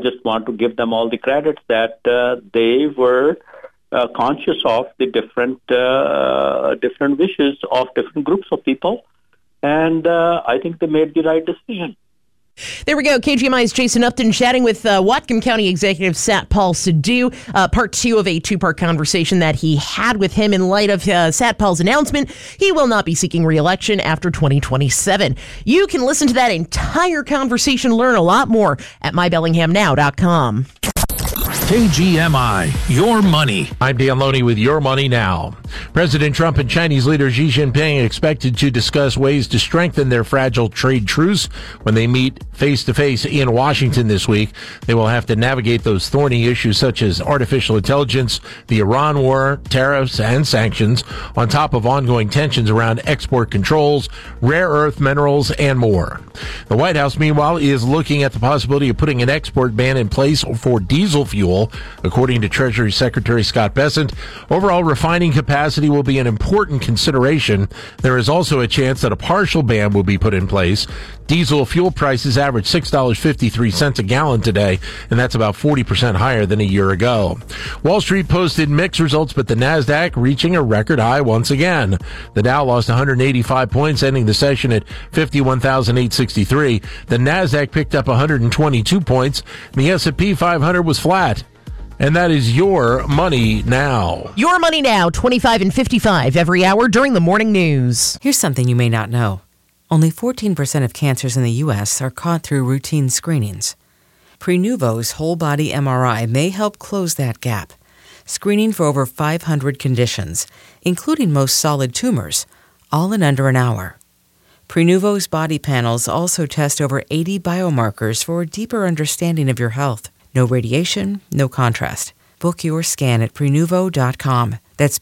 just want to give them all the credit that they were conscious of the different wishes of different groups of people. And I think they made the right decision. There we go. KGMI's Jason Upton chatting with Whatcom County Executive Satpal Sidhu. Part 2 of a 2-part conversation that he had with him in light of Satpal's announcement. He will not be seeking re-election after 2027. You can listen to that entire conversation, learn a lot more at mybellinghamnow.com. KGMI, Your Money. I'm Dan Loney with Your Money Now. President Trump and Chinese leader Xi Jinping expected to discuss ways to strengthen their fragile trade truce when they meet face-to-face in Washington this week. They will have to navigate those thorny issues such as artificial intelligence, the Iran war, tariffs, and sanctions, on top of ongoing tensions around export controls, rare earth minerals, and more. The White House, meanwhile, is looking at the possibility of putting an export ban in place for diesel fuel. According to Treasury Secretary Scott Bessent, overall refining capacity will be an important consideration. There is also a chance that a partial ban will be put in place. Diesel fuel prices average $6.53 a gallon today, and that's about 40% higher than a year ago. Wall Street posted mixed results, but the NASDAQ reaching a record high once again. The Dow lost 185 points, ending the session at 51,863. The NASDAQ picked up 122 points, and the S&P 500 was flat. And that is Your Money Now. Your Money Now, 25 and 55 every hour during the morning news. Here's something you may not know. Only 14% of cancers in the U.S. are caught through routine screenings. Prenuvo's whole-body MRI may help close that gap, screening for over 500 conditions, including most solid tumors, all in under an hour. Prenuvo's body panels also test over 80 biomarkers for a deeper understanding of your health. No radiation, no contrast. Book your scan at Prenuvo.com. That's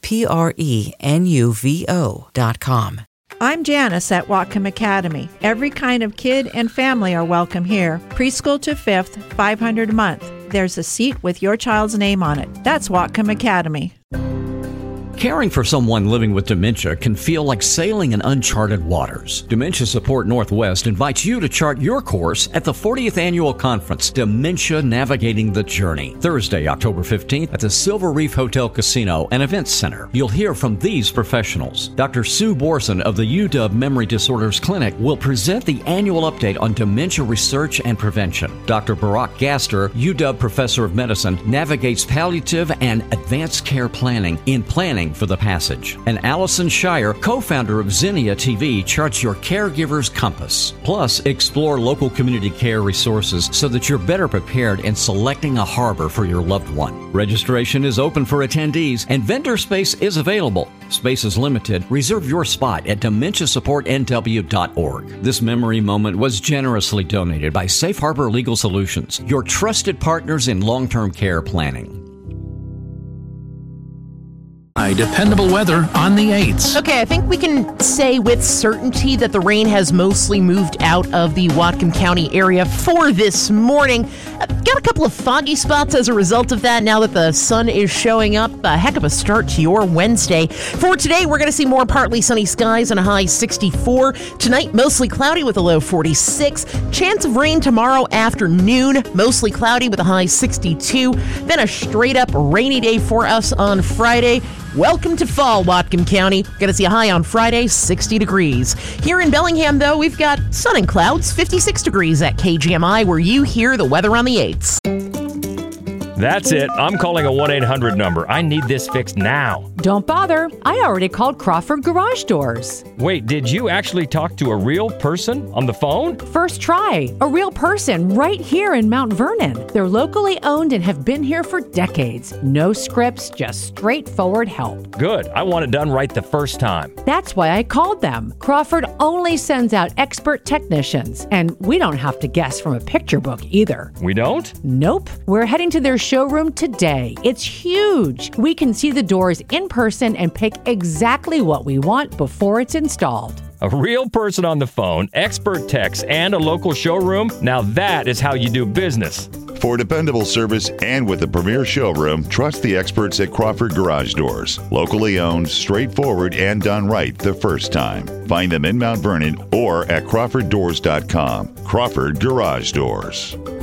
Prenuvo.com. I'm Janice at Whatcom Academy. Every kind of kid and family are welcome here. Preschool to 5th, $500 a month. There's a seat with your child's name on it. That's Whatcom Academy. Caring for someone living with dementia can feel like sailing in uncharted waters. Dementia Support Northwest invites you to chart your course at the 40th Annual Conference, Dementia Navigating the Journey, Thursday, October 15th at the Silver Reef Hotel Casino and Events Center. You'll hear from these professionals. Dr. Sue Borson of the UW Memory Disorders Clinic will present the annual update on dementia research and prevention. Dr. Barack Gaster, UW Professor of Medicine, navigates palliative and advanced care planning in Planning for the Passage. And Allison Shire, co-founder of Zinnia TV, charts your caregiver's compass. Plus, explore local community care resources so that you're better prepared in selecting a harbor for your loved one. Registration is open for attendees and vendor space is available. Space is limited. Reserve your spot at dementiasupportnw.org. This memory moment was generously donated by Safe Harbor Legal Solutions, your trusted partners in long-term care planning. Dependable weather on the 8s. Okay, I think we can say with certainty that the rain has mostly moved out of the Whatcom County area for this morning. Got a couple of foggy spots as a result of that now that the sun is showing up. A heck of a start to your Wednesday. For today, we're going to see more partly sunny skies and a high 64. Tonight, mostly cloudy with a low 46. Chance of rain tomorrow afternoon, mostly cloudy with a high 62. Then a straight up rainy day for us on Friday. Welcome to fall, Whatcom County. Going to see a high on Friday, 60 degrees. Here in Bellingham, though, we've got sun and clouds, 56 degrees at KGMI, where you hear the weather on the 8s. That's it. I'm calling a 1-800 number. I need this fixed now. Don't bother. I already called Crawford Garage Doors. Wait, did you actually talk to a real person on the phone? First try. A real person right here in Mount Vernon. They're locally owned and have been here for decades. No scripts, just straightforward help. Good. I want it done right the first time. That's why I called them. Crawford only sends out expert technicians, and we don't have to guess from a picture book either. We don't? Nope. We're heading to their showroom today. It's huge. We can see the doors in person and pick exactly what we want before it's installed. A real person on the phone, expert techs, and a local showroom? Now that is how you do business. For dependable service and with a premier showroom, trust the experts at Crawford Garage Doors. Locally owned, straightforward, and done right the first time. Find them in Mount Vernon or at crawforddoors.com. Crawford Garage Doors.